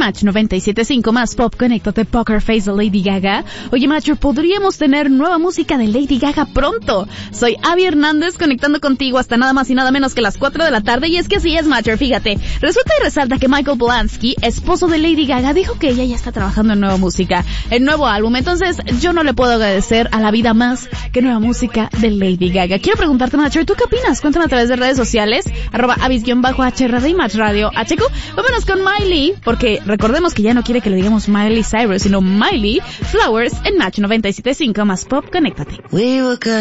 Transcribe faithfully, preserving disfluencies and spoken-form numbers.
Match noventa y siete punto cinco más pop, conéctate. Poker Face de Lady Gaga. Oye, Macho, podríamos tener nueva música de Lady Gaga pronto. Soy Abby Hernández, conectando contigo hasta nada más y nada menos que las cuatro de la tarde. Y es que así es, Macho, fíjate. Resulta y resalta que Michael Polanski, esposo de Lady Gaga, dijo que ella ya está trabajando en nueva música, en nuevo álbum. Entonces, yo no le puedo agradecer a la vida más que nueva música de Lady Gaga. Quiero preguntarte, Macho, ¿y tú qué opinas? Cuéntame a través de redes sociales, arroba avis-hr y Match Radio H Q. Vámonos con Miley, porque recordemos que ya no quiere que le digamos Miley Cyrus, sino Miley Flowers en Match noventa y siete punto cinco más pop, conéctate. We were good.